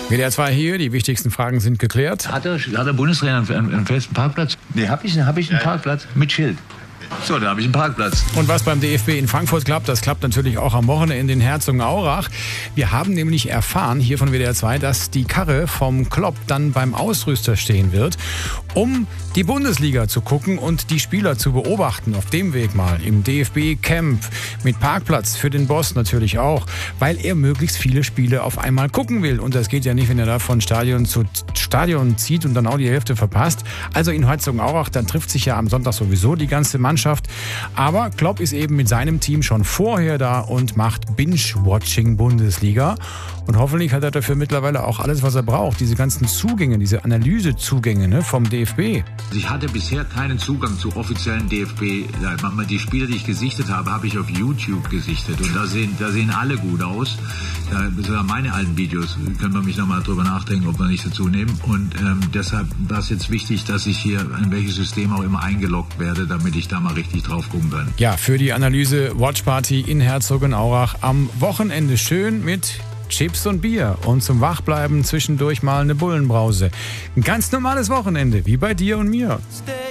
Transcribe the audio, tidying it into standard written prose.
WDR 2 hier, die wichtigsten Fragen sind geklärt. Hat der Bundestrainer einen festen Parkplatz? Nee, hab ich einen Parkplatz mit Schild. So, da habe ich einen Parkplatz. Und was beim DFB in Frankfurt klappt, das klappt natürlich auch am Wochenende in Herzogenaurach. Wir haben nämlich erfahren hier von WDR 2, dass die Karre vom Klopp dann beim Ausrüster stehen wird, um die Bundesliga zu gucken und die Spieler zu beobachten. Auf dem Weg mal im DFB-Camp mit Parkplatz für den Boss natürlich auch, weil er möglichst viele Spiele auf einmal gucken will. Und das geht ja nicht, wenn er da von Stadion zu Stadion zieht und dann auch die Hälfte verpasst. Also in Herzogenaurach, dann trifft sich ja am Sonntag sowieso die ganze Mannschaft. Aber Klopp ist eben mit seinem Team schon vorher da und macht Binge-Watching Bundesliga. Und hoffentlich hat er dafür mittlerweile auch alles, was er braucht. Diese ganzen Zugänge, diese Analysezugänge vom DFB. Ich hatte bisher keinen Zugang zu offiziellen DFB. Die Spiele, die ich gesichtet habe, habe ich auf YouTube gesichtet. Und da sehen alle gut aus. Sogar meine alten Videos, können wir mich nochmal drüber nachdenken, ob wir nicht dazu nehmen. Und deshalb war es jetzt wichtig, dass ich hier in welches System auch immer eingeloggt werde, damit ich da mal richtig drauf gucken kann. Ja, für die Analyse Watch Party in Herzogenaurach am Wochenende schön mit Chips und Bier und zum Wachbleiben zwischendurch mal eine Bullenbrause. Ein ganz normales Wochenende, wie bei dir und mir.